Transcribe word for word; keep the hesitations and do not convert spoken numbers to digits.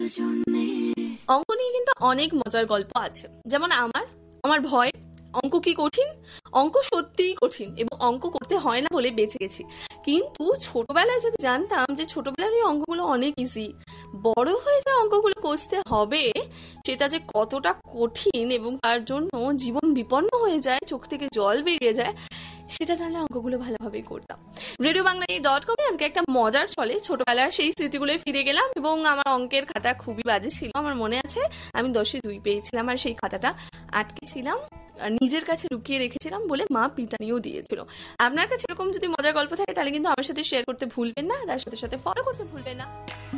অঙ্ক নিয়ে কিন্তু অনেক মজার গল্প আছে। যেমন আমার আমার ভয়, অঙ্ক কি কঠিন, অঙ্ক সত্যিই কঠিন এবং অঙ্ক করতে হয় না বলে বেঁচে গেছি। কিন্তু ছোটবেলায় যদি জানতাম যে ছোটবেলার এই অঙ্কগুলো অনেক ইজি, বড় হয়ে যে অঙ্কগুলো কষতে হবে সেটা যে কতটা কঠিন এবং তার জন্য জীবন বিপন্ন হয়ে যায়, চোখ থেকে জল বেরিয়ে যায়, সেটা জানলে অঙ্কগুলো ভালোভাবেই করতাম। রেডিও বাংলা ডট কমে আজকে একটা মজার ছলে ছোটবেলার সেই স্মৃতিগুলোয় ফিরে গেলাম এবং আমার অঙ্কের খাতা খুবই বাজে ছিল। আমার মনে আছে আমি দশে দুই পেয়েছিলাম আর সেই খাতাটা আটকে ছিলাম, নিজের কাছে লুকিয়ে রেখেছিলাম বলে মা পিটানিও দিয়েছিল। আপনার কাছে এরকম যদি মজার গল্প থাকে তাহলে কিন্তু আমার সাথে শেয়ার করতে ভুলবেন না, তার সাথে সাথে ফলো করতে ভুলবেন না।